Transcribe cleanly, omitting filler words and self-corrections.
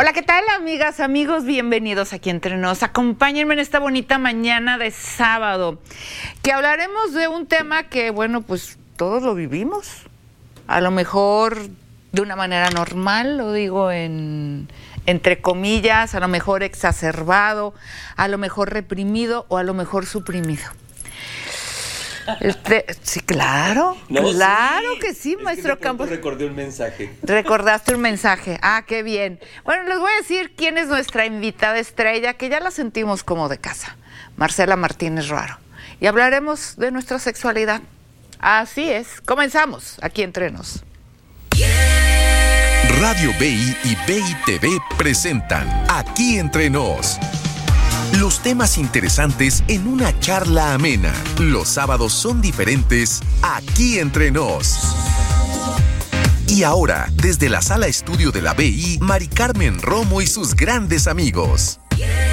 Hola, ¿qué tal, amigas, amigos? Bienvenidos aquí entre nos. Acompáñenme en esta bonita mañana de sábado, que hablaremos de un tema que, bueno, pues todos lo vivimos. A lo mejor de una manera normal, lo digo entre comillas, a lo mejor exacerbado, a lo mejor reprimido o a lo mejor suprimido. Sí, claro, no, claro sí. Que sí, maestro Campos. Recordé un mensaje. Recordaste un mensaje. Ah, qué bien. Bueno, les voy a decir quién es nuestra invitada estrella, que ya la sentimos como de casa. Marcela Martínez Ruaro. Y hablaremos de nuestra sexualidad. Así es. Comenzamos aquí entre nos. Radio BI y BI TV presentan Aquí entre nos. Los temas interesantes en una charla amena. Los sábados son diferentes aquí entre nos. Y ahora, desde la sala estudio de la BI, Mari Carmen Romo y sus grandes amigos.